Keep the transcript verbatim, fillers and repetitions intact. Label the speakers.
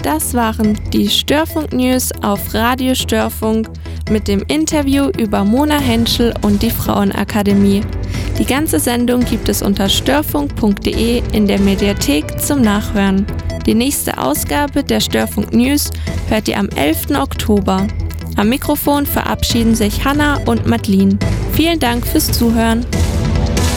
Speaker 1: Das waren die Störfunk News auf Radio Störfunk mit dem Interview über Mona Henschel und die Frauenakademie. Die ganze Sendung gibt es unter störfunk punkt de in der Mediathek zum Nachhören. Die nächste Ausgabe der Störfunk News hört ihr am elften Oktober. Am Mikrofon verabschieden sich Hanna und Madeline. Vielen Dank fürs Zuhören.